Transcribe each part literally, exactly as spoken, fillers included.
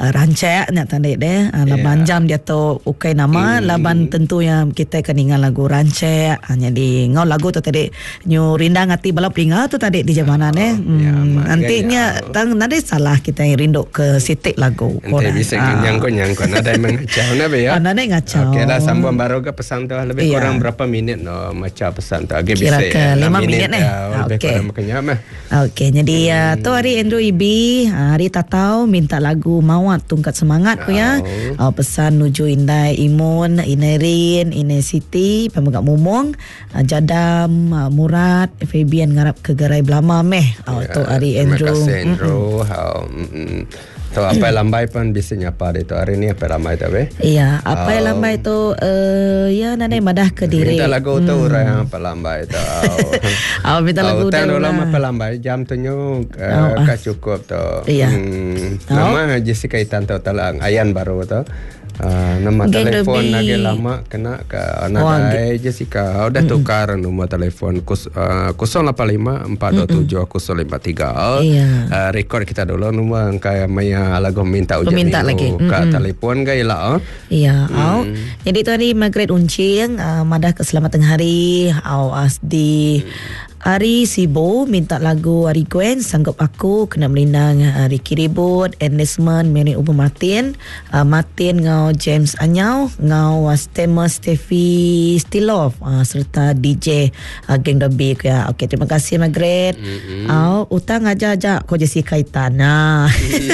uh, rancak nak tanda deh uh, laban yeah. jam dia tu ukai nama mm. laban tentu yang kita akan ingat lagu rancak uh, jadi ngau lagu tu tadi nyu rindang hati balap ringa tu tadi di jamanan eh oh, hmm, yeah, nantinya tang nade salah kita yang rindu ke sitik lagu nanti bisa uh. nyangkut-nyangkut nada yang ngacau nabe ya uh, nada ngacau okey dah sambung baru ke pesan tu lebih yeah. kurang berapa minit no macam pesan tu agak bisa kira ke lima minit, minit eh ya, lebih okay. kurang makanya mah okey jadi hmm. uh, tu hari Andrew Ibi hari tatau minta lagu Mawat Tungkat Semangat oh. ku ya uh, pesan nuju Indai Imun Inerin Ine Siti Pemegang Mumung uh, Jadam uh, Murad Fabian ngarap ke Gerai Belama meh uh, ya, tu hari Andrew terima kasih Andrew mm-hmm. So apa yang lambai pun biasanya apa itu hari ni apa yang lambai tu be? Iya, apa yang lambai tu uh, ya nanti madah ke diri. Minta lagu tu hmm. orang apa lambai tu. Oh, minta lagu tu. Tahu lama apa lambai jam tu nyu ka cukup tu. Iya. Nama Jessica Itan tu talang Ayan baru tu. Uh, nama Geng telefon lagi lama kena ke anak oh, ai Jessica udah mm-mm. tukar nombor telefon kus, uh, kosong lapan lima empat dua tujuh kosong lima tiga iya. uh, record kita dulu nombor kayak Maya lagu minta ujian minta lagi ke telefon ke lah oh. Iya mm. oh. Jadi tu hari Margaret Uncing uh, madah keselamatan hari au asdi mm. Ari Sibo minta lagu Ari Gwen Sanggup Aku Kena Melindang uh, Ricky Ribut Enlistment Mary Ubu Martin uh, Martin ngau James Anyau ngau uh, Stemmer Steffi Stilov uh, serta D J uh, Geng Dobi ya. Okey terima kasih Margaret. Mm-hmm. Uh, utang aja-aja ko Jessica Itan. Nah.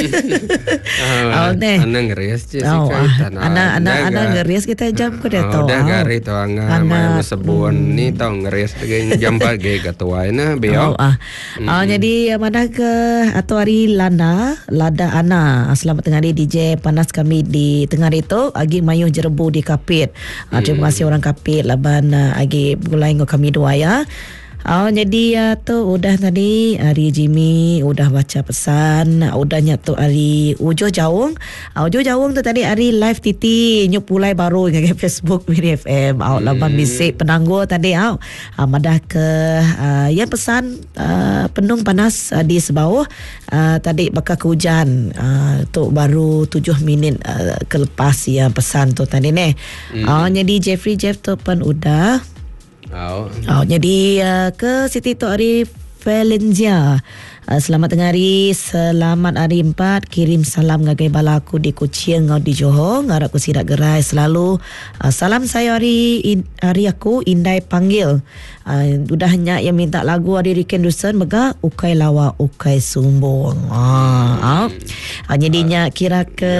Oh, ne. Ana ngerias Jessica oh, Itan. Ana ana ana ngerias kita jam ko dia tahu. Udah gari tu anga mai sebun hmm. ni tahu ngerias jam pagi tuai na beo. Oh, ah. Mm-hmm. Uh, jadi mana ke atau hari Landa, Lada Ana. Selamat tengah hari D J panas kami di tengah hari tu agi mayuh jerebu di Kapit. Uh, terima kasih orang Kapit laban uh, agi gulai ngo kami dua ya. Oh, jadi uh, tu udah tadi Ari Jimmy udah baca pesan, udah nyatu Ari Ujo Jawung. Uh, Ujo Jawung tu tadi Ari live titi nyup pulai baru dengan Facebook Miri F M. Au uh, laban bisik penangguh tadi au. Uh, madah ke uh, yang pesan uh, penung panas uh, di sebawah uh, tadi bakal ke hujan. Uh, tu baru tujuh minit uh, kelepas ya pesan tu tadi ni. Hmm. Uh, jadi Jeffrey Jeff tu pun udah Oh. oh jadi uh, ke Siti Tok Arif Valencia. Uh, selamat tengah hari, selamat hari empat. Kirim salam ngagai balaku di Kuching ngau di Johor, ngarap ku sidak gerai selalu. Uh, salam saya hari in, hari aku Indai panggil. Uh, udah hanya yang minta lagu hari Riken Dusun mega ukai lawa ukai sumbung. Ah, uh, uh, jadinya kira ke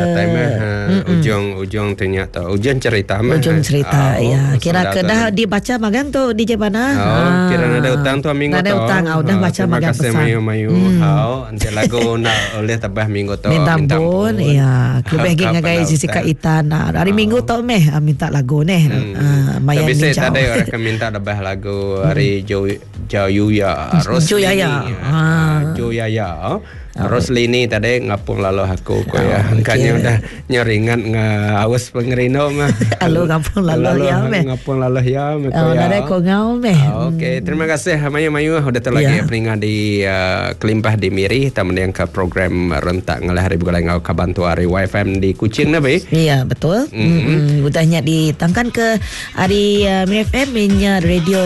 ya, ujung ujung tanya tu ujung cerita mah. Ujung cerita oh, ya. Kira ke dah dibaca magang tu di Jepana. Oh, ah. Kira ada utang tu minggu tu. Ada utang, oh, dah baca magang pesan. Mayu hmm. hau nanti lagu nak oleh tabah minggu tu minta pun ya lebih geng ngagai Jessica Itan hari oh. minggu tu meh minta lagu ni hmm. uh, tapi saya tadi orang akan minta tabah lagu hari Jo Joyaya Roslini Joyaya Roslini tadi ngapung lalu aku ko ya angkanya udah nyaringan ngawas pengerino mah lalu ngapung lalu ya meh ngapung lalu ya meh oh ada ko ngau meh okey terima kasih Mayu Mayu udah tu lagi peringah di Kelimpah di Miri tamu yang ke program rentak ngalah hari bulan ngau kabantu hari Y F M di Kuching na be iya betul mm-hmm. udahnya ditangkan ke hari uh, Miri F M nya radio